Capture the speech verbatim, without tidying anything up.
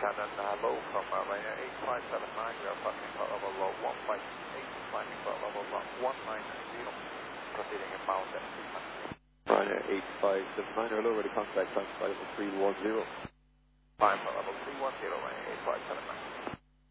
Shannon, uh, low from uh, Ryanair eight five seven nine, we are passing flight level low one five eight, climbing flight level one nine zero, proceeding inbound at three hundred. Ryanair eight five seven nine, hello, ready contact, time flight level three one zero. Climb flight level three one zero, Ryanair eight five seven nine.